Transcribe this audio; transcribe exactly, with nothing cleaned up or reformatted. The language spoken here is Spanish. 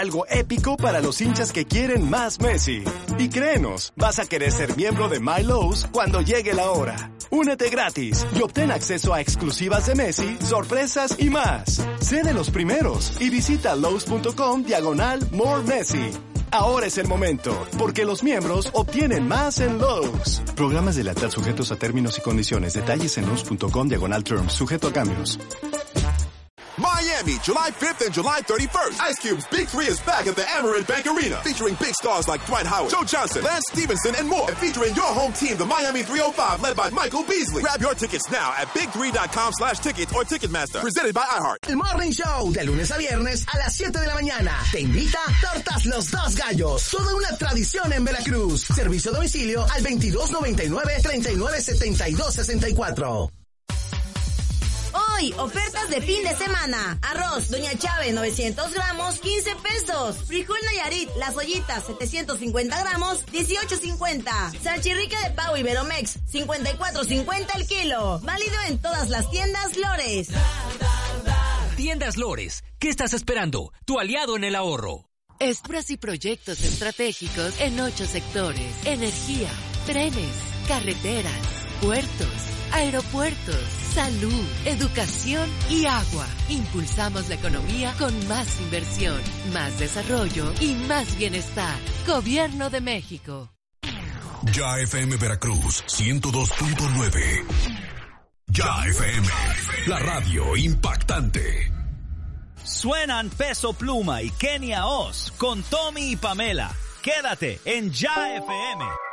Algo épico para los hinchas que quieren más Messi. Y créenos, vas a querer ser miembro de My Lowe's cuando llegue la hora. Únete gratis y obtén acceso a exclusivas de Messi, sorpresas y más. Sé de los primeros y visita Lowe's.com diagonal More Messi. Ahora es el momento, porque los miembros obtienen más en Lowe's. Programas de lealtad sujetos a términos y condiciones. Detalles en Lowe's.com diagonal terms, sujeto a cambios. Miami, July fifth and July thirty-first. Ice Cube's Big Three is back at the Amerant Bank Arena, featuring big stars like Dwight Howard, Joe Johnson, Lance Stevenson, and more. And featuring your home team, the Miami three oh five, led by Michael Beasley. Grab your tickets now at big three dot com slash tickets or Ticketmaster. Presented by iHeart. El Morning Show, de lunes a viernes a las siete de la mañana. Te invita Tortas Los Dos Gallos. Toda una tradición en Veracruz. Servicio a domicilio al veintidós noventa y nueve, treinta y nueve setenta y dos sesenta y cuatro. Hoy, ofertas de fin de semana. Arroz Doña Chávez, novecientos gramos, quince pesos. Frijol Nayarit, Las Ollitas, setecientos cincuenta gramos, dieciocho cincuenta. Salchirrica de pavo Iberomex, cincuenta y cuatro cincuenta el kilo. Válido en todas las tiendas Lores. Tiendas Lores, ¿qué estás esperando? Tu aliado en el ahorro. Espras y proyectos estratégicos en ocho sectores: energía, trenes, carreteras, puertos, aeropuertos, salud, educación y agua. Impulsamos la economía con más inversión, más desarrollo y más bienestar. Gobierno de México. Ya F M Veracruz ciento dos punto nueve. Ya F M, la radio impactante. Suenan Peso Pluma y Kenia Oz con Tommy y Pamela. Quédate en Ya F M.